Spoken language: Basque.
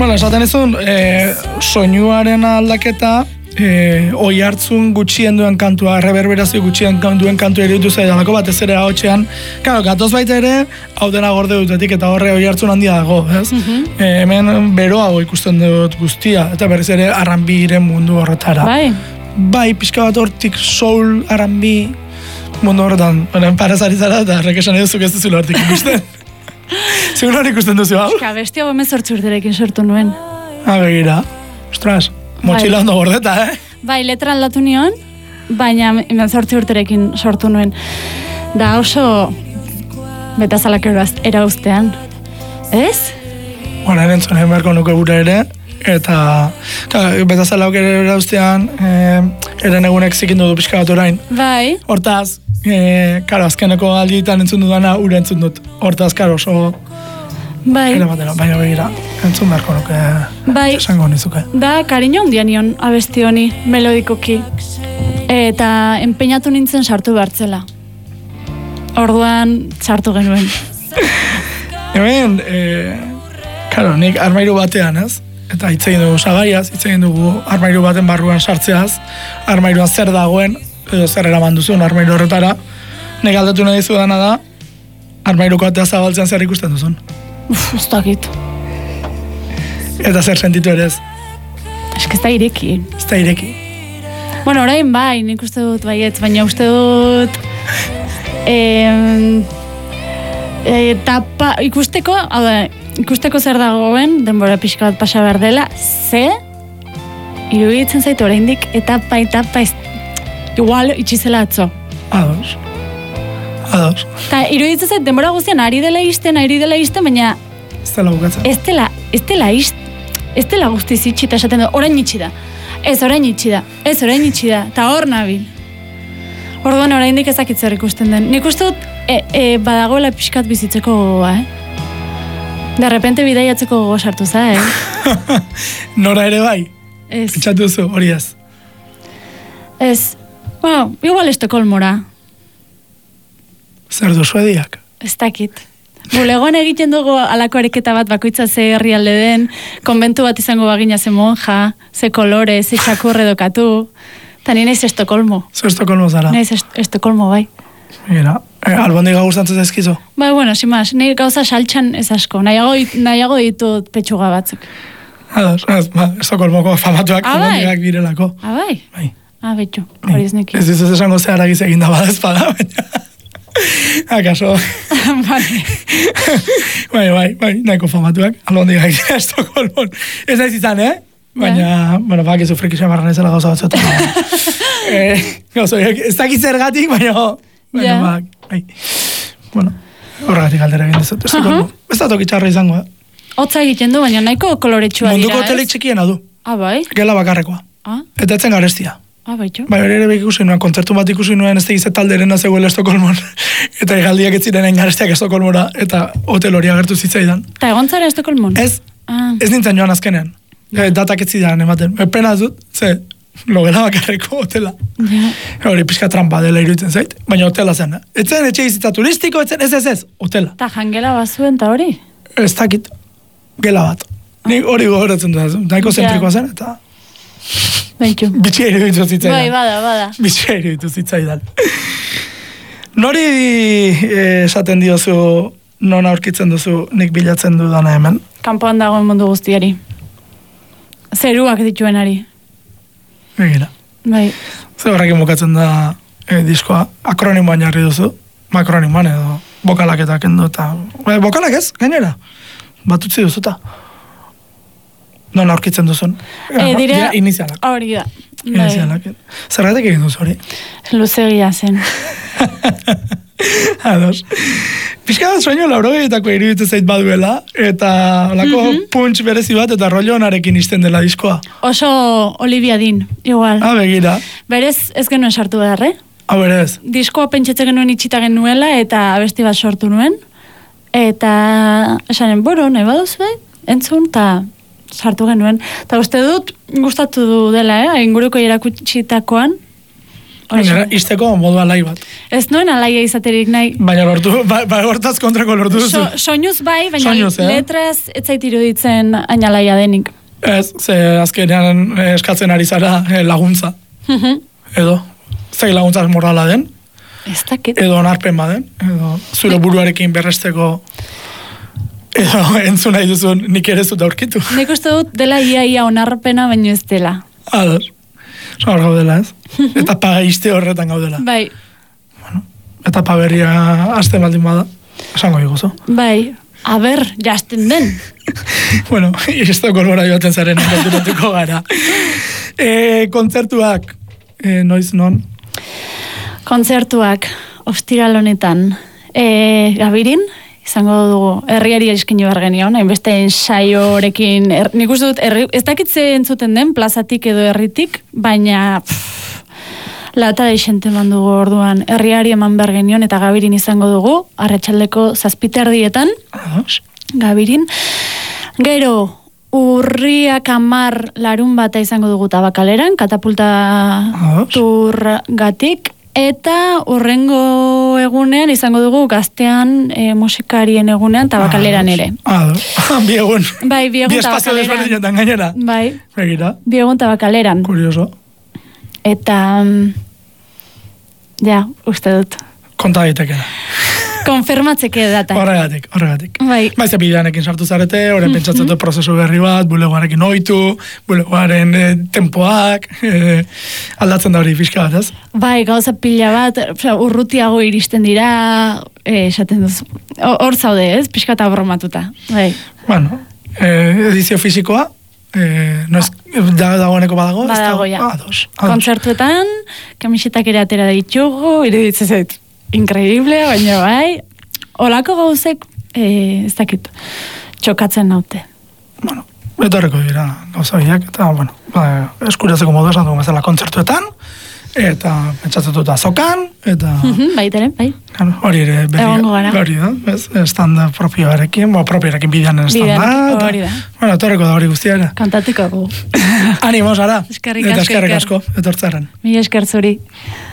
Bueno, esaten izun, soinuaren aldaketa, oi hartzun gutxien duen kantua, reverberazio gutxien duen kantua iruditu zaidalako, batez ere ahotsean, claro, gatoz baita ere, hau dena gorde dutetik, eta horre oi hartzun handia dago, ez? Hemen beroago ikusten dut guztia, eta berriz ere R&Biren mundu horretara. Bai, pixka bat hortik soul, R&B mundu horretan, parazari zara, eta rekesan edo zuk ez duzula hortik ikusten. Segun hori ikusten duzu, hau? Bestia gomez urterekin sortu nuen. Begira, ostras. Motxila ondo gordeta, Bai, letra aldatu nion, baina 18 urterekin sortu nuen. Da oso betazalak erauztean. Ez? Bueno, erentzunen beharko nuke gure ere, eta betazalak erauztean, eren egunek zikindu du pixka bat orain. Bai. Hortaz, azkeneko aldietan entzun dudana, ure entzun dut. Hortaz, oso... Bai. Baina begira, entzun beharko nuke esango nizuke. Da, kariño handia nion abesti honi, melodikoki. Eta enpeinatu nintzen sartu behartzela. Orduan sartu genuen. Hemen, nik armairu batean, ez? Eta hitz egin dugu sagaiaz, hitz egin dugu armairu baten barruan sartzeaz, armairuan zer dagoen, edo zer eraman duzun armairu horretara. Nik aldatu nahi dizudana da, armairuko atea zabaltzean zer ikusten duzun. Ez dakit. Eta zer sentitu ere ez? Ez da ireki. Ez da ireki. Bueno, orain bai, nik uste dut baietz, baina uste dut tapa, ikusteko zer dagoen, denbora pixka bat pasa behar dela, iruditzen zaitu oraindik etapa, igual itxizela atzo. Ados. Ta iruditzen zait, denbora guztian ari dela izten, baina ez dela bukatzen. Ez dela guztiz itxita esaten du, orain itxi da. Ez, orain itxi da. Ta hor nabil. Orduan oraindik ezakit zer ikusten den. Nik uste dut, badagoela pixkat bizitzeko gogoa, De repente bidaiatzeko gogo sartu za, Nora ere bai? Ez. Pentsatu zu, hori ez? Ez. Bueno, igual Estokolmora. Zer du Suediak? Ez dakit. Bulegoan egiten dugu alako ariketa bat bakoitza ze herrialde den, konbentu bat izango bagina ze monja, ze kolore, ze txakurre dokatu, eta ni naiz Estokolmo. Zu Estokolmo zara? Naiz Estokolmo, bai. Mira, albondiga gustatzen zaizkizu? Bai, bueno, sin más, ni gauza saltxan ez asko, nahiago ditut petxuga batzuk. Estokolmoko famatuak albondigak birelako. Bai? Bai. Betxu, hori ez neki. Ez dizuz esango zeharagiz eginda badezpada, baina... Akaso. Bai, nahiko famatuak, albondigak dira Estokolmon. Ez naiz izan, Baina, bakizu friki xamarran ezela gauza batzuetan. Ez dakit zergatik, baina, bai. Horregatik aldera egin dezut. Ez da tokitxarra izango, Hotza egiten du, baina nahiko koloretsua dira, munduko hotelik txikiena du. Bai? Gela bakarrekoa. Eta etzen garestia. Baitxo. Bai, ere ikusi nuen, kontzertu bat ikusi nuen ez tegize talderena zegoela Estokolmon. Eta egaldiak ez ziren garestiak Estokolmora, eta hotel hori agertu zitzaidan. Eta egon zara Estokolmon? Ez nintzen joan azkenean. Datak ez zidan ematen. Pena dut, logela bakarreko hotela. Hori pixka trampa dela iruditzen zait, baina hotela zen. Etzen etxe izitza turistiko, ez, hotela. Eta jangela bazuen, eta hori? Ez dakit, gela bat. Nik hori gogoratzen dut, nahiko zentrikoa zen, eta... Bitxia iruditu zitzaidan. Bai, bada. Bitxia iruditu zitzaidan. Nori esaten diozu, non aurkitzen duzu, nik bilatzen dudana hemen? Kanpoan dagoen mundu guztiari. Zeruak dituenari. Begira. Bai. Zer horrekin bukatzen da diskoa, akronimoan jarri duzu, makronimoan edo bokalaketak endo, eta... Bokalak ez, gainera? Batutzi duzuta. Non aurkitzen duzun? Dira, inizialak. Hori da. Inizialak. Zergatik egin duzu hori? Luzegia zen. Ados. Pixka da soinu laurogeitako iruditzen zait baduela, eta olako punch berezi bat, eta rollo honarekin izten dela diskoa. Oso Olivia Dean, igual. Begira. Berez ez genuen sartu behar, berez. Diskoa pentsatzen genuen itxita genuela, eta abesti bat sortu nuen. Eta esanen, nahi baduz, entzun, eta sartu genuen. Eta uste dut, gustatu du dela, inguruko irakutsitakoan. Gainera, izteko modu alai bat. Ez nuen alaia izaterik nahi. Baina lortu, hortaz kontrako lortu duzu. Soinuz bai, baina Soinuz, letraz ez zait iruditzen hain alaia denik. Ez, ze azkenean eskatzen ari zara laguntza. Edo, zei laguntza morala den. Ez dakit. Edo onarpen baden. Edo zure buruarekin berresteko edo entzun nahi duzun nik ere zut aurkitu. Nik uste dut dela ia onarpena, baino ez dela. Ados. Hor gaudela, ez? Etapa izte horretan gaudela. Bai. Bueno, etapa berria hasten baldin bada. Esango diguzu. Bai. A ber, jazten den. Bueno, izte kolbora joaten zaren konturatuko gara. Kontzertuak, noiz non? Kontzertuak, ostiral honetan. Gabirin, izango dugu, herriari eskaini behar genion, hainbeste ensaiorekin, nik uste dut, ez dakitze entzuten den, plazatik edo herritik, baina lata deixente eman dugu orduan, herriari eman behar genion, eta Gabirin izango dugu, arratsaldeko 7:00 Gabirin. Gero, urriak 10 larun bata izango dugu Tabakaleran, katapulta turgatik, eta urrengo egunean izango dugu Gaztean musikarien egunean Tabakaleran ere. Bi egun. Bai, bi egun Tabakaleran. Bi espazio desberdinetan gainera. Bai. Begira. Bi egun Tabakaleran. Kurioso. Eta, uste dut. Konta daitekena. Konfirmatzeke data. Horregatik. Bai. Baize bideanekin sartu zarete, horren pentsatzen dut prozesu berri bat, bulegoarekin oitu, bulegoaren tempoak, aldatzen da hori pixka bat, ez? Bai, gauza pila bat, urrutiago iristen dira, esaten duz, hor zaude, ez? Pixka eta bromatuta. Bai. Bueno, edizio fisikoa, dagoeneko badago? Badago, ja. Ados. Kontzertuetan, kamisetak ere atera ditugu, iruditzen zait, increíble, baina bai, olako gauzek, ez dakit, txokatzen naute. Bueno, etorreko dira gauza biak, eta, bueno, eskuratzeko modu esan dugu bezala kontzertuetan, eta pentsatzen dut azokan, eta... Baitere, bai. Hori ere berri da, estanda propioarekin, propioarekin bideanen estanda. Hori da. Bueno, etorreko da hori guztiara. Kantatuko gu. Animo, Sara. Eskerrik asko. Eta eskerrik asko, etortzaren. Mila esker zuri.